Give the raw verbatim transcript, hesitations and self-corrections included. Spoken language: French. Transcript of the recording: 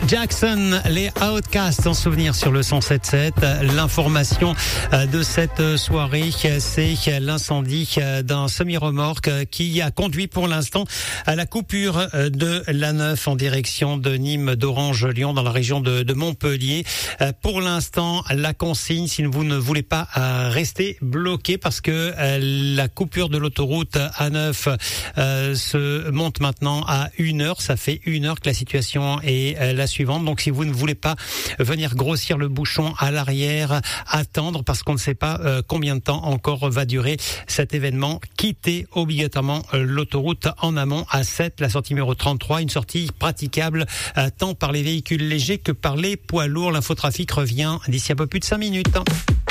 Jackson, les Outcasts en souvenir sur le cent sept sept. L'information de cette soirée, c'est l'incendie d'un semi-remorque qui a conduit pour l'instant à la coupure de l'A neuf en direction de Nîmes, d'Orange, Lyon, dans la région de, de Montpellier. Pour l'instant, la consigne, si vous ne voulez pas rester bloqué, parce que la coupure de l'autoroute A neuf euh, se monte maintenant à une heure. Ça fait une heure que la situation est la suivante. Donc, si vous ne voulez pas venir grossir le bouchon à l'arrière, attendre, parce qu'on ne sait pas euh, combien de temps encore va durer cet événement, quittez obligatoirement euh, l'autoroute en amont à sept, la sortie numéro trente-trois, une sortie praticable euh, tant par les véhicules légers que par les poids lourds. L'infotrafic revient d'ici un peu plus de cinq minutes.